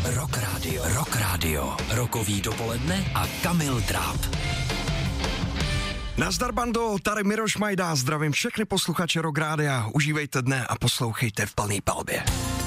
Rock Radio. Rokový dopoledne a Kamil Dráp. Nazdar bando, tady Miroš Majda, zdravím všechny posluchače Rock Rádia, užívejte dne a poslouchejte v plný palbě.